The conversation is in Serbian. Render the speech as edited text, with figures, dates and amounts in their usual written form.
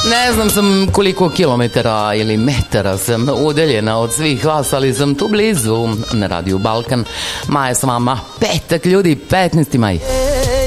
Ne znam sam koliko kilometara ili metara sam udaljena od svih vas, ali sam tu blizu na Radiju Balkan. Maja s vama, petak ljudi, 15. maj.